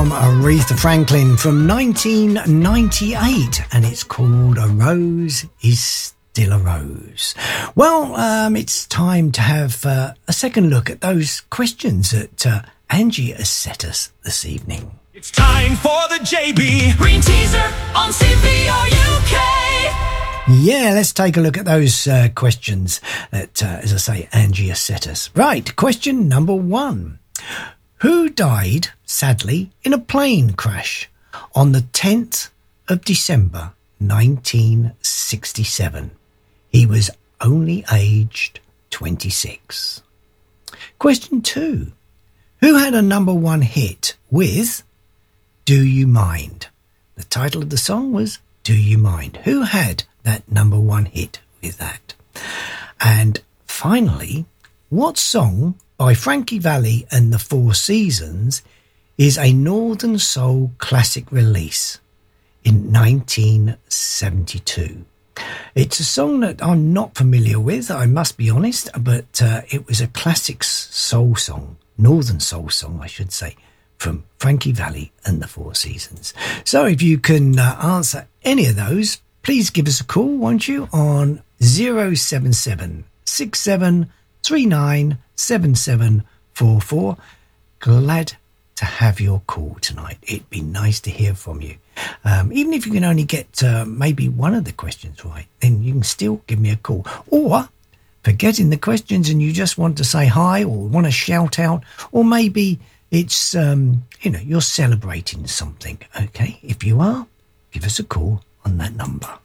from Aretha Franklin from 1998, and it's called A Rose is Still a Rose. Well, it's time to have a second look at those questions that Angie has set us this evening. It's time for the JB Green Teaser on CPR UK. Yeah, let's take a look at those questions that, as I say, Angie has set us. Right, question number 1. Who died, sadly, in a plane crash on the 10th of December 1967? He was only aged 26. Question 2. Who had a number 1 hit with Do You Mind? The title of the song was Do You Mind? Who had that number 1 hit with that? And finally, what song by Frankie Valli and the Four Seasons is a Northern Soul classic release in 1972? It's a song that I'm not familiar with, I must be honest, but it was a classic soul song, Northern Soul song, I should say, from Frankie Valli and the Four Seasons. So if you can answer any of those, please give us a call, won't you, on 077 67 39 7744. Glad to have your call tonight. It'd be nice to hear from you. Even if you can only get maybe one of the questions right, then you can still give me a call. Or forgetting the questions and you just want to say hi or want to shout out, or maybe it's, you're celebrating something. Okay, if you are, give us a call on that number.